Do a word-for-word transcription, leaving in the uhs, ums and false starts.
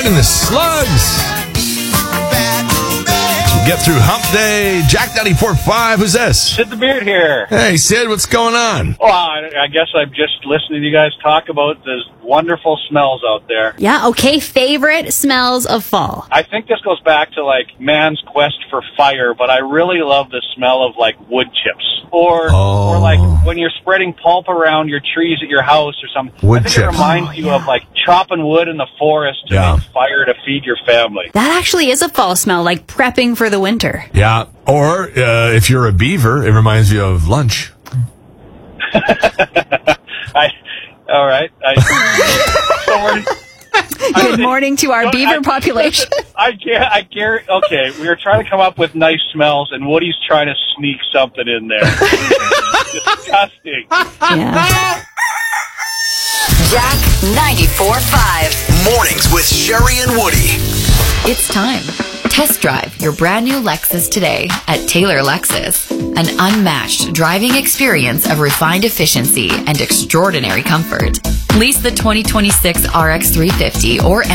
and the Slugs. Get through Hump Day. Jack ninety-four point five. Who's this? Sid the Beard here. Hey, Sid, what's going on? Well, I, I guess I'm just listening to you guys talk about the wonderful smells out there. Yeah, okay. Favorite smells of fall. I think this goes back to, like, man's quest for fire, but I really love the smell of, like, wood chips. Or, oh. or like, when you're spreading pulp around your trees at your house or something. Wood I think chips. it reminds oh, you yeah. of, like, chopping wood in the forest to Yeah. make fire to feed your family. That actually is a fall smell, like prepping for the winter. Yeah. Or uh, if you're a beaver, it reminds you of lunch. I, all right. I, so we're, Good morning to our No, beaver I- population. I can't, I can't, okay, we were trying to come up with nice smells, and Woody's trying to sneak something in there. Disgusting. Yeah. Jack ninety-four point five. Mornings with Sherry and Woody. It's time. Test drive your brand new Lexus today at Taylor Lexus. An unmatched driving experience of refined efficiency and extraordinary comfort. Lease the twenty twenty-six R X three fifty or